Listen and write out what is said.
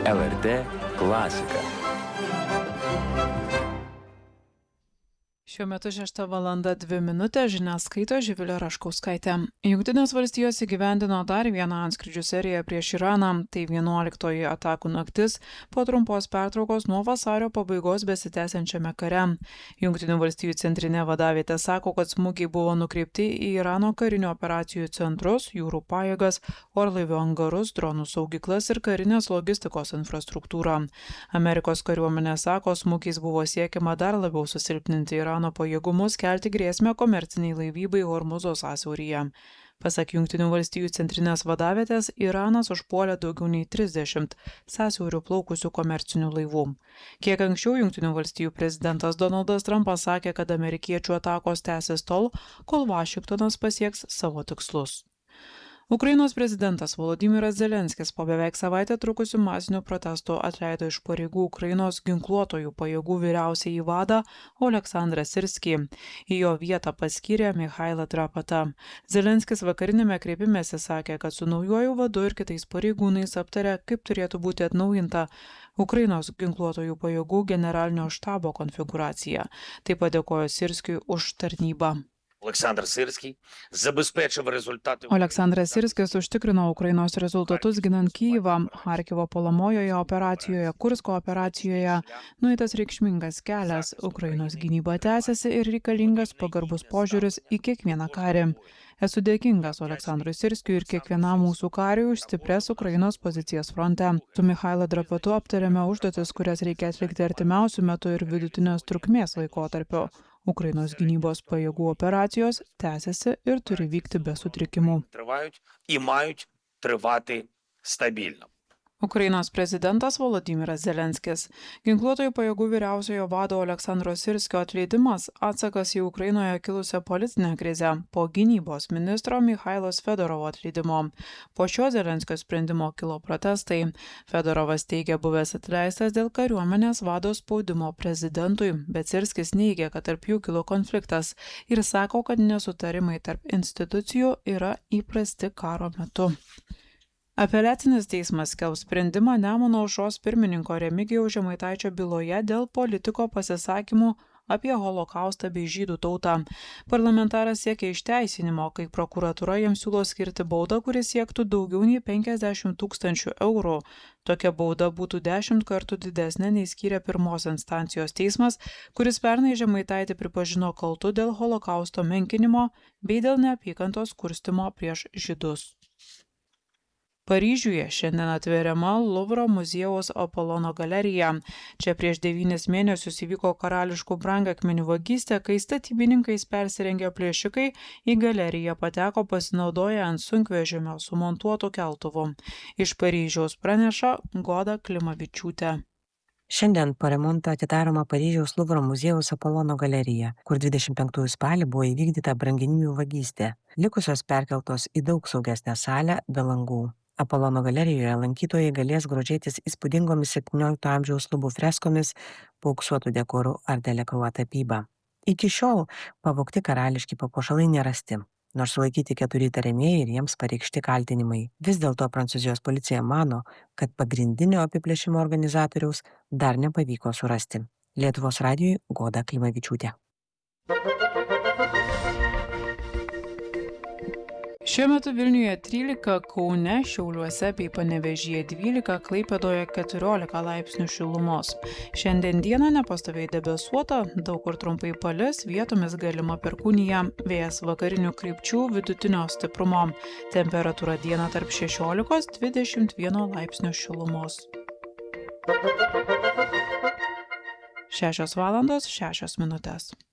LRT klasika. Šiuo metu 6:02 žinias skaito Živilė Raškauskaitė. Jungtinės valstijos įgyvendino dar vieną antskrydžių seriją prieš Iraną, tai 11-oji atakų naktis po trumpos pertraukos nuo vasario pabaigos besitęsiančiame kare. Jungtinių valstijų centrinė vadavietė sako, kad smūgiai buvo nukreipti į Irano karinių operacijų centrus, jūrų pajėgas, orlaivių angarus, dronų saugyklas ir karinės logistikos infrastruktūrą. Amerikos kariuomenė sako, smūgiais buvo siekiama dar labiau susilpninti Irano pajėgumus kelti grėsmę komerciniai laivybai Hormuzo sąsiauryje. Pasak Jungtinių valstijų centrinės vadavietės, Iranas užpuolė daugiau nei 30 sąsiauriu plaukusių komercinių laivų. Kiek anksčiau Jungtinių valstijų prezidentas Donaldas Trumpas sakė, kad amerikiečių atakos tęsis tol, kol Vašingtonas pasieks savo tikslus. Ukrainos prezidentas Volodymyras Zelenskis po beveik savaitę trukusių masinių protestų atleido iš pareigų Ukrainos ginkluotojų pajėgų vyriausiąjį vadą Oleksandrą Sirskį. Į jo vietą paskyrė Michailą Drapatą. Zelenskis vakarinėme kreipimėsi sakė, kad su naujuoju vadu ir kitais pareigūnais aptarė, kaip turėtų būti atnaujinta Ukrainos ginkluotojų pajėgų generalinio štabo konfiguracija. Taip pat dėkojo Sirskiui už tarnybą. Oleksandras Sirskis užtikrino Ukrainos rezultatus ginant Kyjivą, Charkivo puolamojoje operacijoje, Kursko operacijoje. Nueitas reikšmingas kelias, Ukrainos gynyba tęsiasi ir reikalingas pagarbus požiūris į kiekvieną karį. Esu dėkingas Oleksandrui Sirskiui ir kiekvienam mūsų kariui už stiprias Ukrainos pozicijas fronte. Su Michailu Drapatu aptarėme užduotis, kurias reikia atlikti artimiausių metų ir vidutinės trukmės laikotarpiu. Ukrainos gynybos pajėgų operacijos tęsiasi ir turi vykti be sutrikimų. Ukrainos prezidentas Volodymyras Zelenskis. Ginkluotojų pajėgų vyriausiojo vado Oleksandro Sirskio atleidimas atsakas į Ukrainoje kilusią politinę krizę po gynybos ministro Michailos Fedorovo atleidimo. Po šio Zelenskio sprendimo kilo protestai. Fedorovas teigia buvęs atleistas dėl kariuomenės vado spaudimo prezidentui, bet Sirskis neigia, kad tarp jų kilo konfliktas ir sako, kad nesutarimai tarp institucijų yra įprasti karo metu. Apeliacinis teismas skelbs sprendimą Nemuno aušros pirmininko Remigijaus Žemaitaičio byloje dėl politiko pasisakymų apie holokaustą bei žydų tautą. Parlamentaras siekia išteisinimo, kai prokuratūra jiems siūlo skirti baudą, kuris siektų daugiau nei 50 000 eurų. Tokia bauda būtų 10 kartų didesnė nei skyrė pirmos instancijos teismas, kuris pernai Žemaitaitį pripažino kaltu dėl holokausto menkinimo bei dėl neapykantos kurstymo prieš žydus. Paryžiuje šiandien atveriama Luvro muziejaus Apolono galerija. Čia prieš 9 mėnesius įvyko karališkų brangakmenių vagystė, kai statybininkais persirengę plėšikai į galeriją pateko pasinaudoję ant sunkvežimio sumontuotų keltuvų. Iš Paryžiaus praneša Goda Klimavičiūtė. Šiandien po remonto atidaroma Paryžiaus Luvro muziejaus Apolono galerija, kur 25 spalį buvo įvykdyta brangeninių vagystė. Likusios perkeltos į daug saugesnę salę be langų. Apolono galerijoje lankytojai galės grožėtis įspūdingomis 17 amžiaus lubų freskomis, paauksuotų dekorų ar delekruo tapyba. Iki šiol pavogti karališki papuošalai nerasti, nors sulaikyti 4 įtariamieji ir jiems pareikšti kaltinimai. Vis dėlto Prancūzijos policija mano, kad pagrindinio apiplėšimo organizatoriaus dar nepavyko surasti. Lietuvos radijui Goda Klimavičiūtė. Šiuo metu Vilniuje 13, Kaune, Šiauliuose bei Panevėžyje 12, Klaipėdoje 14 laipsnių šilumos. Šiandien dieną nepastoviai debesuota, daug kur trumpai palis, vietomis galima perkūnija, vėjas vakarinių krypčių vidutinio stiprumo. Temperatūra dieną tarp 16–21 laipsnių šilumos. 6:06 min.